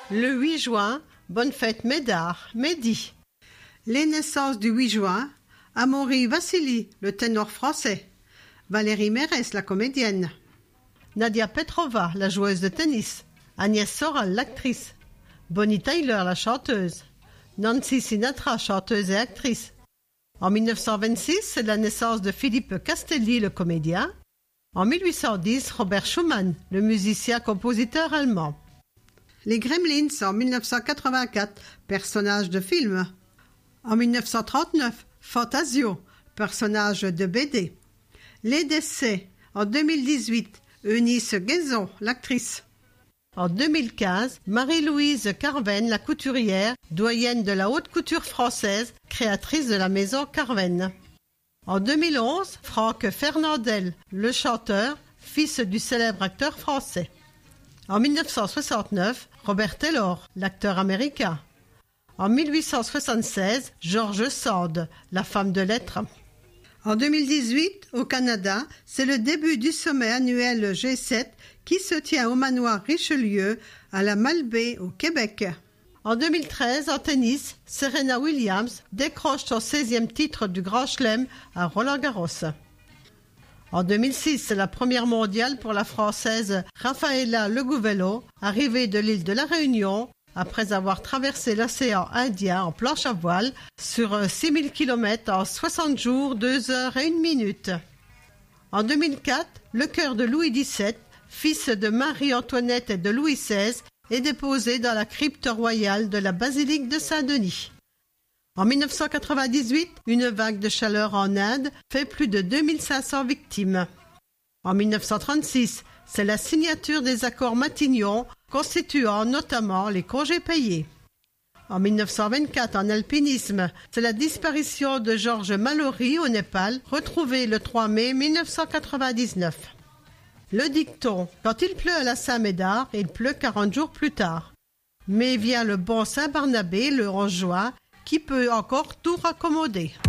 Le 8 juin, bonne fête Médard, Mehdi. Les naissances du 8 juin, Amaury Vassili, le ténor français. Valérie Mérès, la comédienne. Nadia Petrova, la joueuse de tennis. Agnès Soral, l'actrice. Bonnie Tyler, la chanteuse. Nancy Sinatra, chanteuse et actrice. En 1926, c'est la naissance de Philippe Castelli, le comédien. En 1810, Robert Schumann, le musicien-compositeur allemand. Les Gremlins, en 1984, personnage de film. En 1939, Fantasio, personnage de BD. Les décès, en 2018, Eunice Guézon, l'actrice. En 2015, Marie-Louise Carven, la couturière, doyenne de la haute couture française, créatrice de la maison Carven. En 2011, Franck Fernandel, le chanteur, fils du célèbre acteur français. En 1969, Robert Taylor, l'acteur américain. En 1876, George Sand, la femme de lettres. En 2018, au Canada, c'est le début du sommet annuel G7 qui se tient au manoir Richelieu à la Malbaie au Québec. En 2013, en tennis, Serena Williams décroche son 16e titre du Grand Chelem à Roland-Garros. En 2006, c'est la première mondiale pour la Française Rafaela Legouvello, arrivée de l'île de la Réunion, après avoir traversé l'océan Indien en planche à voile sur 6000 km en 60 jours, 2 heures et 1 minute. En 2004, le cœur de Louis XVII, fils de Marie-Antoinette et de Louis XVI, est déposé dans la crypte royale de la basilique de Saint-Denis. En 1998, une vague de chaleur en Inde fait plus de 2500 victimes. En 1936, c'est la signature des accords Matignon, constituant notamment les congés payés. En 1924, en alpinisme, c'est la disparition de Georges Mallory au Népal, retrouvé le 3 mai 1999. Le dicton « Quand il pleut à la Saint-Médard, il pleut 40 jours plus tard ». Mais vient le bon Saint-Barnabé le 11 juin, qui peut encore tout raccommoder.